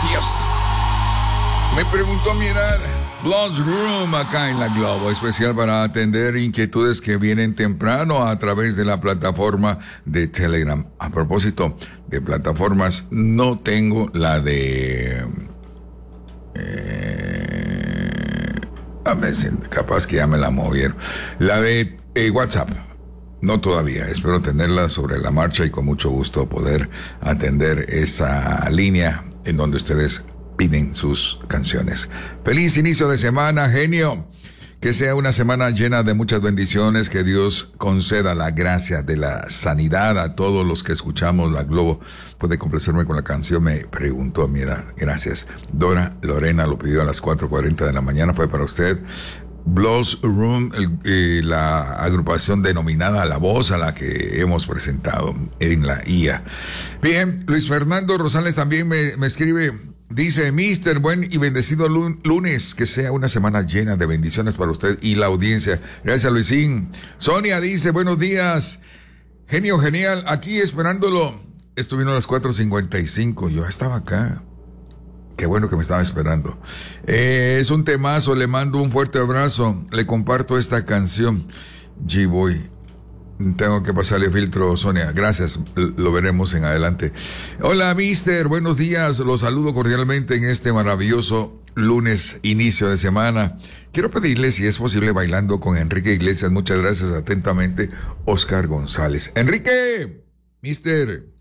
Yes. Me preguntó mirar Blues Room acá en la Globo, especial para atender inquietudes que vienen temprano a través de la plataforma de Telegram. A propósito de plataformas, no tengo la de... a veces, capaz que ya me la movieron. La de WhatsApp. No todavía, espero tenerla sobre la marcha y con mucho gusto poder atender esa línea en donde ustedes piden sus canciones. Feliz inicio de semana, genio. Que sea una semana llena de muchas bendiciones, que Dios conceda la gracia de la sanidad a todos los que escuchamos la Globo. Puede complacerme con la canción, me preguntó a mi edad. Gracias. Dora Lorena lo pidió a las 4:40 de la mañana, fue para usted. Blues Room, la agrupación denominada La Voz a la que hemos presentado en la IA. Bien, Luis Fernando Rosales también me escribe, dice, Mister, buen y bendecido lunes, que sea una semana llena de bendiciones para usted y la audiencia. Gracias, Luisín. Sonia dice, buenos días, genio genial, aquí esperándolo. Esto vino a las 4:55, yo estaba acá. Qué bueno que me estaba esperando. Es un temazo, le mando un fuerte abrazo. Le comparto esta canción. G-Boy. Tengo que pasarle filtro, Sonia. Gracias, lo veremos en adelante. Hola, Mister, buenos días. Los saludo cordialmente en este maravilloso lunes, inicio de semana. Quiero pedirle si es posible bailando con Enrique Iglesias. Muchas gracias, atentamente, Oscar González. Enrique, Mister.